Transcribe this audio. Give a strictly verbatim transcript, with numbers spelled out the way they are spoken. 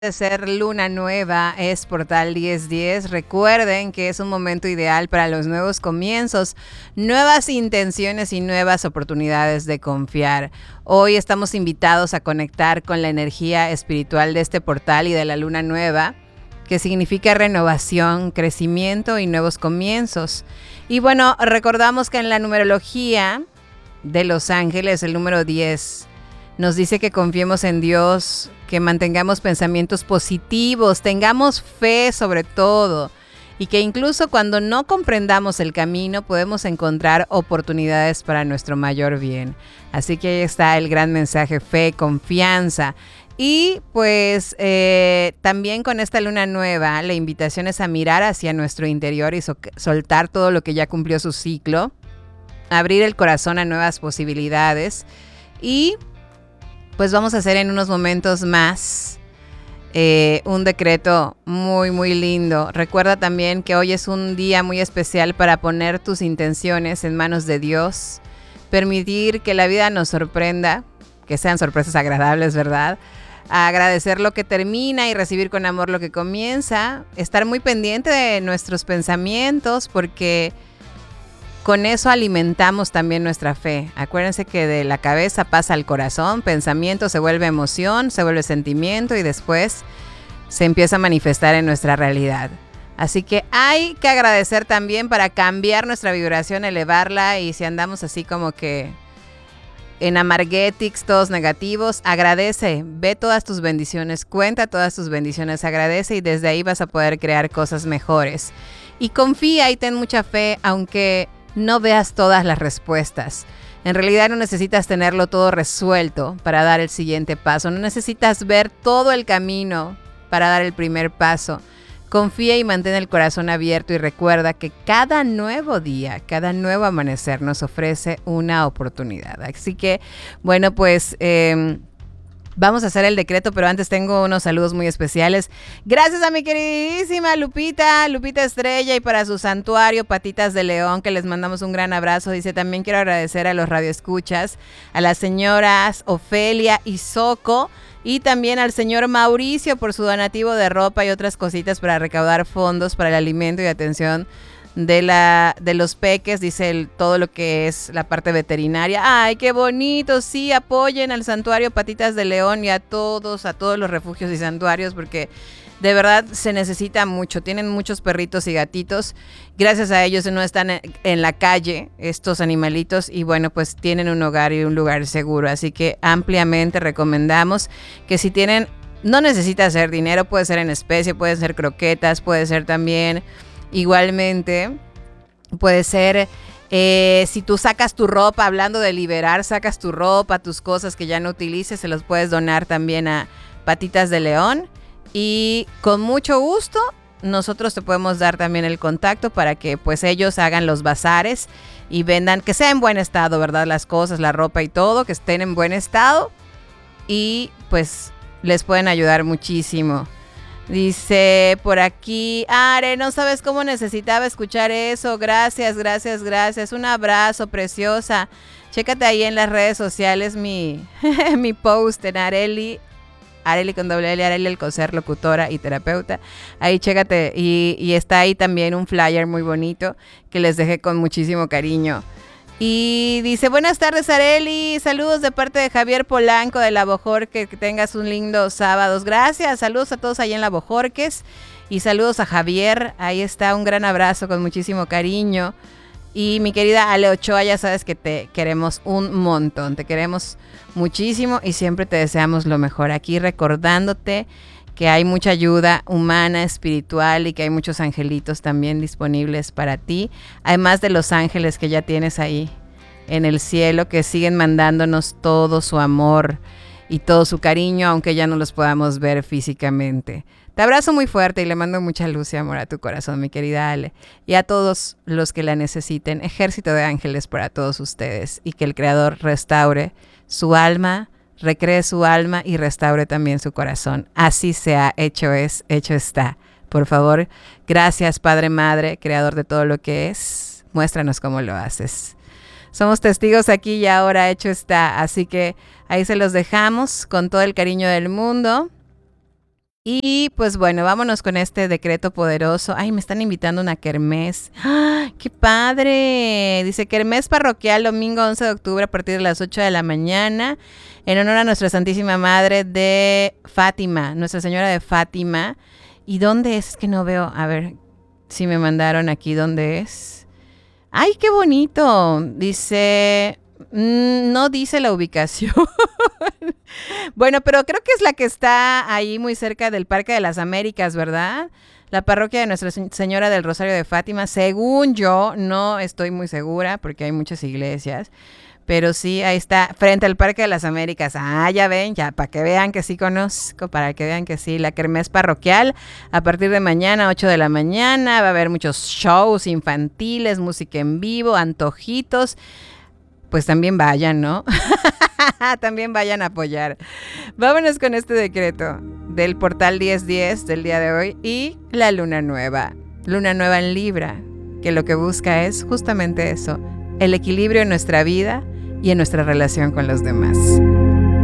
De ser luna nueva es Portal diez diez. Recuerden que es un momento ideal para los nuevos comienzos, nuevas intenciones y nuevas oportunidades de confiar. Hoy estamos invitados a conectar con la energía espiritual de este portal y de la luna nueva, que significa renovación, crecimiento y nuevos comienzos. Y bueno, recordamos que en la numerología de Los Ángeles, el número diez nos dice que confiemos en Dios, que mantengamos pensamientos positivos, tengamos fe sobre todo, y que incluso cuando no comprendamos el camino podemos encontrar oportunidades para nuestro mayor bien. Así que ahí está el gran mensaje: fe, confianza. Y pues eh, también con esta luna nueva la invitación es a mirar hacia nuestro interior y so- soltar todo lo que ya cumplió su ciclo, abrir el corazón a nuevas posibilidades. Y pues vamos a hacer en unos momentos más eh, un decreto muy muy lindo. Recuerda también que hoy es un día muy especial para poner tus intenciones en manos de Dios, permitir que la vida nos sorprenda, que sean sorpresas agradables, ¿verdad? Agradecer lo que termina y recibir con amor lo que comienza, estar muy pendiente de nuestros pensamientos, porque con eso alimentamos también nuestra fe. Acuérdense que de la cabeza pasa al corazón, pensamiento se vuelve emoción, se vuelve sentimiento y después se empieza a manifestar en nuestra realidad. Así que hay que agradecer también para cambiar nuestra vibración, elevarla, y si andamos así como que en amarguetics, todos negativos, agradece, ve todas tus bendiciones, cuenta todas tus bendiciones, agradece, y desde ahí vas a poder crear cosas mejores. Y confía y ten mucha fe, aunque no veas todas las respuestas. En realidad no necesitas tenerlo todo resuelto para dar el siguiente paso. No necesitas ver todo el camino para dar el primer paso. Confía y mantén el corazón abierto, y recuerda que cada nuevo día, cada nuevo amanecer nos ofrece una oportunidad. Así que, bueno, pues Eh, vamos a hacer el decreto, pero antes tengo unos saludos muy especiales. Gracias a mi queridísima Lupita, Lupita Estrella, y para su santuario Patitas de León, que les mandamos un gran abrazo. Dice: también quiero agradecer a los radioescuchas, a las señoras Ofelia y Soco, y también al señor Mauricio por su donativo de ropa y otras cositas para recaudar fondos para el alimento y atención de la de los peques. Dice el, todo lo que es la parte veterinaria. Ay, qué bonito. Sí, apoyen al santuario Patitas de León y a todos, a todos los refugios y santuarios, porque de verdad se necesita mucho. Tienen muchos perritos y gatitos. Gracias a ellos no están en, en la calle estos animalitos, y bueno, pues tienen un hogar y un lugar seguro. Así que ampliamente recomendamos que si tienen, no necesita ser dinero, puede ser en especie, puede ser croquetas, puede ser también igualmente, puede ser, eh, si tú sacas tu ropa, hablando de liberar, sacas tu ropa, tus cosas que ya no utilices, se los puedes donar también a Patitas de León, y con mucho gusto nosotros te podemos dar también el contacto para que pues ellos hagan los bazares y vendan, que sea en buen estado, ¿verdad? Las cosas, la ropa y todo, que estén en buen estado, y pues les pueden ayudar muchísimo. Dice por aquí: Are, no sabes cómo necesitaba escuchar eso. Gracias, gracias, gracias. Un abrazo, preciosa. Chécate ahí en las redes sociales mi, mi post en Areli, Areli con doble L, Areli Alcocer, locutora y terapeuta. Ahí chécate, y, y está ahí también un flyer muy bonito que les dejé con muchísimo cariño. Y dice: buenas tardes, Areli, saludos de parte de Javier Polanco de La Bojorque, que tengas un lindo sábado. Gracias, saludos a todos allá en La Bojorques, y saludos a Javier, ahí está, un gran abrazo con muchísimo cariño. Y mi querida Ale Ochoa, ya sabes que te queremos un montón, te queremos muchísimo y siempre te deseamos lo mejor. Aquí recordándote que hay mucha ayuda humana, espiritual, y que hay muchos angelitos también disponibles para ti, además de los ángeles que ya tienes ahí en el cielo, que siguen mandándonos todo su amor y todo su cariño, aunque ya no los podamos ver físicamente. Te abrazo muy fuerte y le mando mucha luz y amor a tu corazón, mi querida Ale, y a todos los que la necesiten. Ejército de ángeles para todos ustedes, y que el Creador restaure su alma, recree su alma y restaure también su corazón. Así sea, hecho es, hecho está. Por favor, gracias, Padre, Madre, Creador de todo lo que es. Muéstranos cómo lo haces. Somos testigos aquí y ahora, hecho está. Así que ahí se los dejamos con todo el cariño del mundo. Y pues bueno, vámonos con este decreto poderoso. Ay, me están invitando a una kermés. ¡Ah, qué padre! Dice kermés parroquial domingo once de octubre a partir de las ocho de la mañana en honor a nuestra Santísima Madre de Fátima, Nuestra Señora de Fátima. ¿Y dónde es? Es que no veo. A ver si me mandaron aquí dónde es. ¡Ay, qué bonito! Dice... mmm, no dice la ubicación. Bueno, pero creo que es la que está ahí muy cerca del Parque de las Américas, ¿verdad? La parroquia de Nuestra Señora del Rosario de Fátima, según yo, no estoy muy segura porque hay muchas iglesias, pero sí, ahí está, frente al Parque de las Américas. Ah, ya ven, ya, para que vean que sí conozco, para que vean que sí, la kermés parroquial, a partir de mañana, ocho de la mañana, va a haber muchos shows infantiles, música en vivo, antojitos, pues también vayan, ¿no? También vayan a apoyar. Vámonos con este decreto del portal diez diez del día de hoy y la luna nueva. Luna nueva en Libra, que lo que busca es justamente eso, el equilibrio en nuestra vida y en nuestra relación con los demás.